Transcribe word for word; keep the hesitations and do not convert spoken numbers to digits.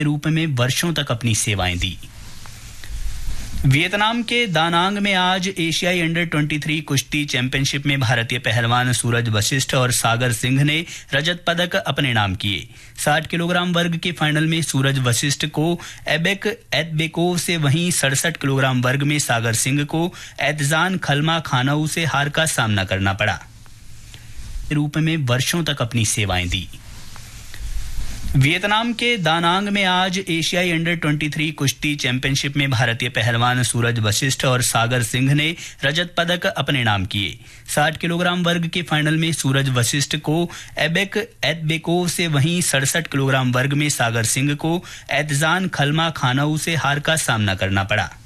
रूप में वर्षों तक अपनी सेवाएं दी। वियतनाम के दानांग में आज एशियाई अंडर तेईस कुश्ती चैंपियनशिप में भारतीय पहलवान सूरज वशिष्ठ और सागर सिंह ने रजत पदक अपने नाम किए। साठ किलोग्राम वर्ग के फाइनल में सूरज वशिष्ठ को एबेक एतबेकोव से, वहीं सड़सठ किलोग्राम वर्ग में सागर सिंह को एतजान खलमा खानऊ से हार का सामना करना पड़ा। रूप में वर्षों तक अपनी सेवाएं दी। वियतनाम के दानांग में आज एशियाई अंडर तेईस कुश्ती चैंपियनशिप में भारतीय पहलवान सूरज वशिष्ठ और सागर सिंह ने रजत पदक अपने नाम किए। साठ किलोग्राम वर्ग के फाइनल में सूरज वशिष्ठ को एबेक एतबेकोव से, वहीं सड़सठ किलोग्राम वर्ग में सागर सिंह को एतजान खलमा खानऊ से हार का सामना करना पड़ा।